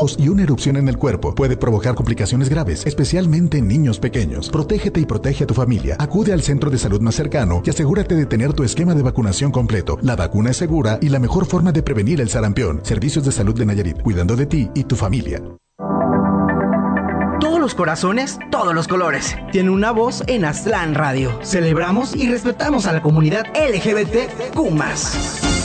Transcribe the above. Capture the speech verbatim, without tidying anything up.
ojos y una erupción en el cuerpo. Puede provocar complicaciones graves, especialmente en niños pequeños. Protégete y protege a tu familia. Acude al centro de salud más cercano y asegúrate de tener tu esquema de vacunación completo. La vacuna es segura y la mejor forma de prevenir el sarampión. Servicios de Salud de Nayarit, cuidando de ti y tu familia. Todos los corazones, todos los colores. Tiene una voz en Aztlán Radio. Celebramos y respetamos a la comunidad L G B T Q más.